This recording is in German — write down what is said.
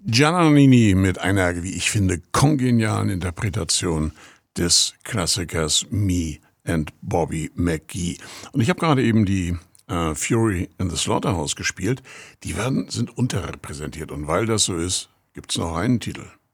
Gianna Nannini mit einer, wie ich finde, kongenialen Interpretation des Klassikers Me and Bobby McGee. Und ich habe gerade eben die Fury in the Slaughterhouse gespielt. Die sind unterrepräsentiert und weil das so ist, gibt es noch einen Titel.